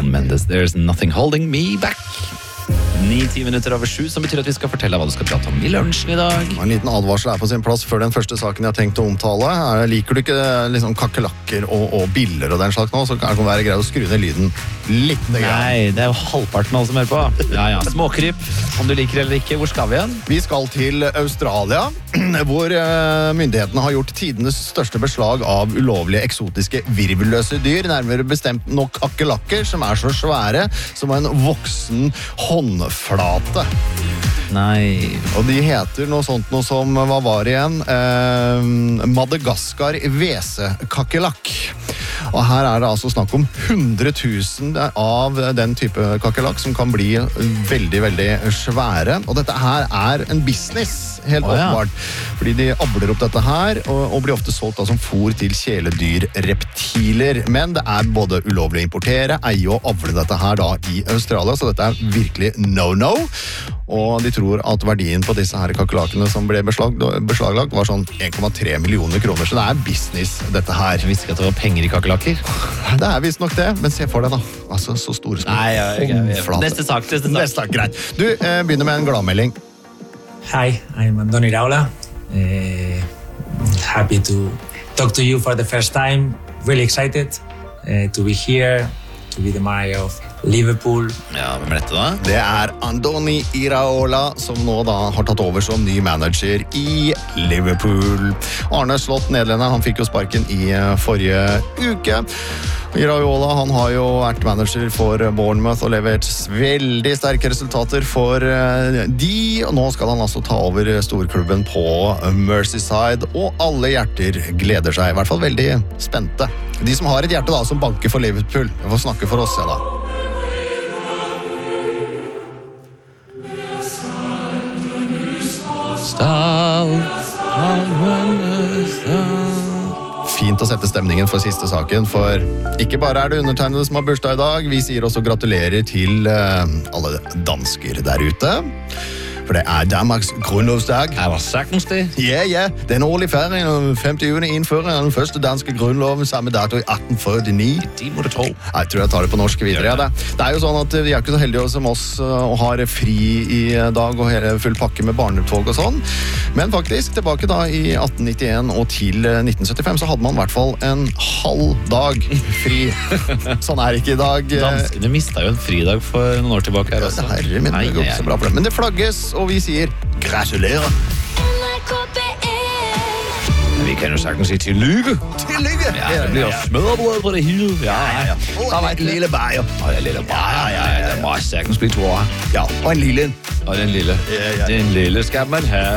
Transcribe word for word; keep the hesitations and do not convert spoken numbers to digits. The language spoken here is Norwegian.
Shawn Mendes. There's nothing holding me back. Ni-ti minutter over sju, som betyr at vi skal fortelle hva du skal prate om i lunsjen i dag. En liten advarsel er på sin plass før den første saken jeg har tenkt å omtale. Liker du ikke liksom kakelakker og, og biller og den slags nå, så kan det være greit å skru ned lyden litt. Nei, det er jo halvparten av alle som hører på. Ja, ja, småkryp, om du liker eller ikke. Hvor skal vi igjen? Vi skal til Australia, hvor myndighetene har gjort tidenes største beslag av ulovlige eksotiske virvelløse dyr, nærmere bestemt nok kakelakker, som er så svære som en voksen håndflate. Nei. Og de heter noe sånt noe som, hva var det igjen? Eh, Madagaskar hvesekakelakk. Og her er det altså snakk om hundre tusen av den type kakelakk som kan bli veldig, veldig svære. Og dette her er en business, helt oh, ja. åpenbart. Fordi de abler opp dette her, og, og blir ofte solgt da, som fôr til kjæledyr, reptiler. Men det er både ulovlig å importere, eie og avle dette her da i Australia, så dette er virkelig no-no. Og de tror at verdien på disse her kakelakkene som ble beslag, beslaglagt var sånn en komma tre millioner kroner, så det er business dette her. Jeg visste ikke at det var penger i kakelakker. Det er visst nok det, men se for deg da. Altså, så store som Nei, ja, okay, håndflate. Neste sak, neste sak. Neste sak, greit. Du, eh, begynner med en gladmelding. Hi, I'm Andoni Iraola. Uh, happy to talk to you for the first time. Really excited uh, to be here, to be the mayor of Liverpool. Ja, hvem er dette da? Det er Andoni Iraola, som nå da har tatt over som ny manager i Liverpool. Arne Slott, nederlender, han fikk jo sparken i forrige uke. Iraola, han har jo vært manager for Bournemouth og levert veldig sterke resultater for de, og nå skal han altså ta over storklubben på Merseyside, og alle hjerter gleder seg, i hvert fall veldig spente. De som har et hjerte da, som banker for Liverpool, jeg får snakke for oss, ja da. Fint å sette stemningen for siste saken, for ikke bare er det undertegnede som har bursdag i dag, vi sier også gratulerer til uh, alle dansker der ute. For det er Danmarks grundlovsdag. Jeg var sagtens det. Ja, ja. Den årlige feiringen den femte juni innfører den første danske grunnloven samme dato i atten førtini. De må du tro. Jeg tror jeg tar det på norsk videre. Ja, det, det er jo sånn at vi er ikke så heldige som oss og har fri i dag og full pakke med barnetog og sånn. Men faktisk, tilbake da i atten nittien og til nitten syttifem så hadde man i hvert fall en halv dag fri. Sånn er det ikke i dag. Danskene mistet jo en fridag for noen år tilbake her også. Herre min, det går ikke så bra for det. Men det flagges, og vi sier gratulerer. Vi kan jo sagtens si til lykke. Til lykke. Ja, det blir jo smørbrød på det hele. Ja, ja, ja. Og en lille bajer. Og en lille bajer, ja, ja, ja. Det må sagtens bli to år. Ja, og en lille. Og den lille. Ja, ja. Den lille skal man have.